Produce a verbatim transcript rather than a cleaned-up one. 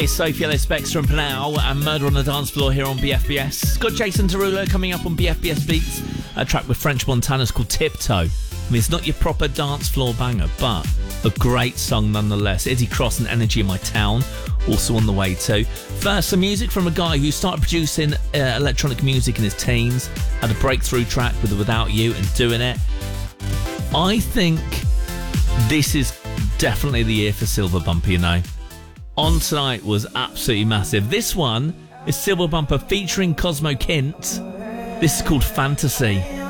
It's Sophie Ellis Bextor and Panau and Murder on the Dance Floor here on B F B S. Got Jason Derulo coming up on B F B S Beats. A track with French Montana's called Tiptoe. I mean, it's not your proper dance floor banger, but a great song nonetheless. Eddie Cross and Energy in My Town, also on the way too. First, some music from a guy who started producing uh, electronic music in his teens, had a breakthrough track with Without You and Doing It. I think this is definitely the year for Silver Bumper, you know. On Tonight was absolutely massive. This one is Silver Bumper featuring Cosmo Kint. This is called Fantasy.